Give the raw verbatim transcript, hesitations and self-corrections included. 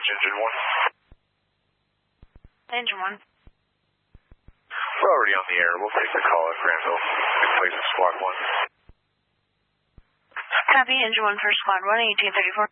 Dispatch, Engine one. Engine one. We're already on the air. We'll take the call at Granville. In place of Squad one. Copy, Engine one for Squad one, eighteen thirty-four.